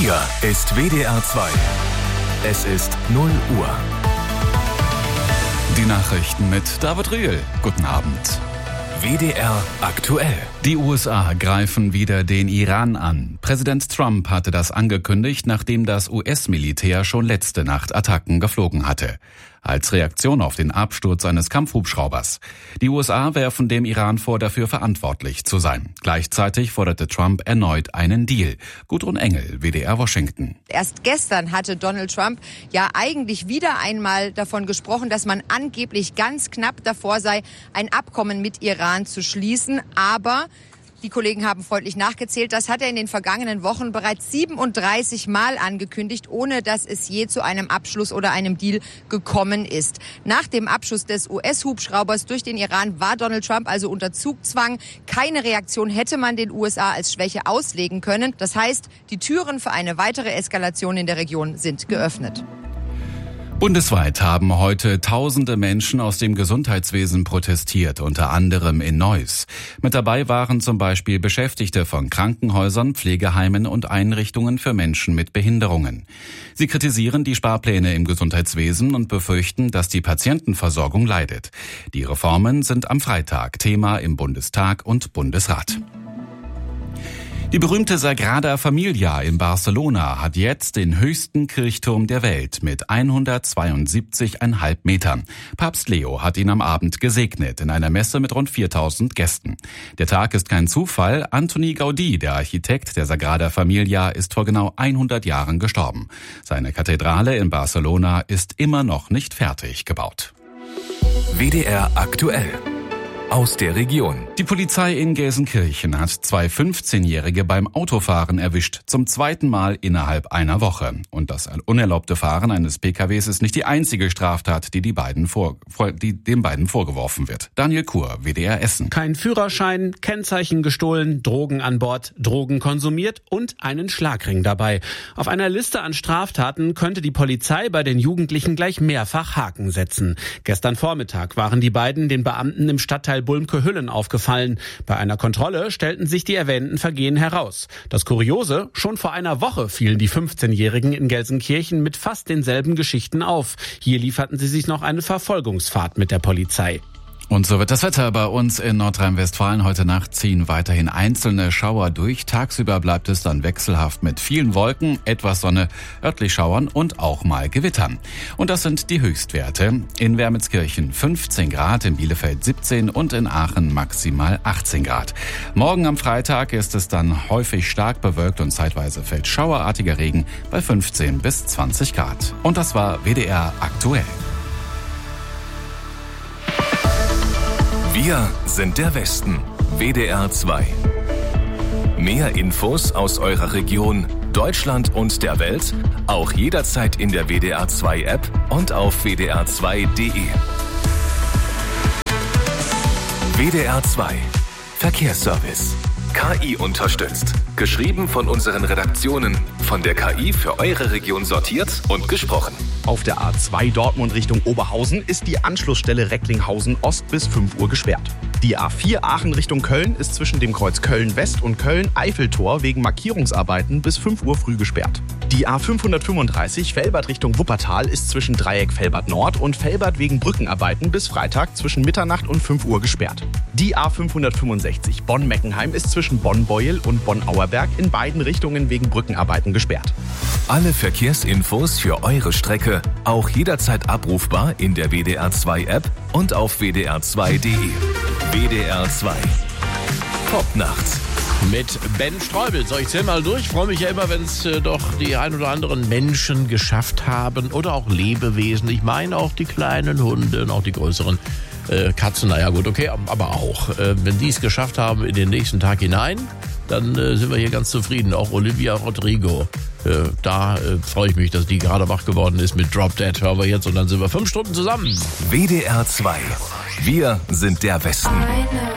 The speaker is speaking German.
Hier ist WDR 2. Es ist 0 Uhr. Die Nachrichten mit David Riehl. Guten Abend. WDR aktuell. Die USA greifen wieder den Iran an. Präsident Trump hatte das angekündigt, nachdem das US-Militär schon letzte Nacht Attacken geflogen hatte. Als Reaktion auf den Absturz eines Kampfhubschraubers. Die USA werfen dem Iran vor, dafür verantwortlich zu sein. Gleichzeitig forderte Trump erneut einen Deal. Gudrun Engel, WDR Washington. Erst gestern hatte Donald Trump ja eigentlich wieder einmal davon gesprochen, dass man angeblich ganz knapp davor sei, ein Abkommen mit Iran zu schließen. Aber die Kollegen haben freundlich nachgezählt. Das hat er in den vergangenen Wochen bereits 37 Mal angekündigt, ohne dass es je zu einem Abschluss oder einem Deal gekommen ist. Nach dem Abschuss des US-Hubschraubers durch den Iran war Donald Trump also unter Zugzwang. Keine Reaktion hätte man den USA als Schwäche auslegen können. Das heißt, die Türen für eine weitere Eskalation in der Region sind geöffnet. Bundesweit haben heute tausende Menschen aus dem Gesundheitswesen protestiert, unter anderem in Neuss. Mit dabei waren zum Beispiel Beschäftigte von Krankenhäusern, Pflegeheimen und Einrichtungen für Menschen mit Behinderungen. Sie kritisieren die Sparpläne im Gesundheitswesen und befürchten, dass die Patientenversorgung leidet. Die Reformen sind am Freitag Thema im Bundestag und Bundesrat. Die berühmte Sagrada Familia in Barcelona hat jetzt den höchsten Kirchturm der Welt mit 172,5 Metern. Papst Leo hat ihn am Abend gesegnet in einer Messe mit rund 4000 Gästen. Der Tag ist kein Zufall. Antoni Gaudí, der Architekt der Sagrada Familia, ist vor genau 100 Jahren gestorben. Seine Kathedrale in Barcelona ist immer noch nicht fertig gebaut. WDR aktuell. Aus der Region. Die Polizei in Gelsenkirchen hat 2 15-Jährige beim Autofahren erwischt, zum zweiten Mal innerhalb einer Woche. Und das unerlaubte Fahren eines PKWs ist nicht die einzige Straftat, die den beiden vorgeworfen wird. Daniel Kur, WDR Essen. Kein Führerschein, Kennzeichen gestohlen, Drogen an Bord, Drogen konsumiert und einen Schlagring dabei. Auf einer Liste an Straftaten könnte die Polizei bei den Jugendlichen gleich mehrfach Haken setzen. Gestern Vormittag waren die beiden den Beamten im Stadtteil Bulmke-Hüllen aufgefallen. Bei einer Kontrolle stellten sich die erwähnten Vergehen heraus. Das Kuriose, schon vor einer Woche fielen die 15-Jährigen in Gelsenkirchen mit fast denselben Geschichten auf. Hier lieferten sie sich noch eine Verfolgungsfahrt mit der Polizei. Und so wird das Wetter bei uns in Nordrhein-Westfalen. Heute Nacht ziehen weiterhin einzelne Schauer durch. Tagsüber bleibt es dann wechselhaft mit vielen Wolken, etwas Sonne, örtlich Schauern und auch mal Gewittern. Und das sind die Höchstwerte. In Wermelskirchen 15 Grad, in Bielefeld 17 und in Aachen maximal 18 Grad. Morgen am Freitag ist es dann häufig stark bewölkt und zeitweise fällt schauerartiger Regen bei 15 bis 20 Grad. Und das war WDR aktuell. Wir sind der Westen. WDR 2. Mehr Infos aus eurer Region, Deutschland und der Welt, auch jederzeit in der WDR 2 App und auf wdr2.de. WDR 2. Verkehrsservice. KI unterstützt. Geschrieben von unseren Redaktionen. Von der KI für eure Region sortiert und gesprochen. Auf der A2 Dortmund Richtung Oberhausen ist die Anschlussstelle Recklinghausen Ost bis 5 Uhr gesperrt. Die A4 Aachen Richtung Köln ist zwischen dem Kreuz Köln West und Köln Eiffeltor wegen Markierungsarbeiten bis 5 Uhr früh gesperrt. Die A535 Velbert Richtung Wuppertal ist zwischen Dreieck Velbert Nord und Velbert wegen Brückenarbeiten bis Freitag zwischen Mitternacht und 5 Uhr gesperrt. Die A565 Bonn-Meckenheim ist zwischen Bonn-Beuel und Bonn-Auerberg in beiden Richtungen wegen Brückenarbeiten gesperrt. Alle Verkehrsinfos für eure Strecke auch jederzeit abrufbar in der WDR 2 App und auf wdr2.de. WDR 2. Top-Nacht. Mit Ben Streubel. So, ich zähle mal durch. Ich freue mich ja immer, wenn es doch die ein oder anderen Menschen geschafft haben oder auch Lebewesen. Ich meine auch die kleinen Hunde und auch die größeren Katzen. Naja gut, okay, aber auch. Wenn die es geschafft haben in den nächsten Tag hinein, dann sind wir hier ganz zufrieden. Auch Olivia Rodrigo. Da freue ich mich, dass die gerade wach geworden ist mit Drop Dead. Hören wir jetzt und dann sind wir 5 Stunden zusammen. WDR 2. Wir sind der Westen.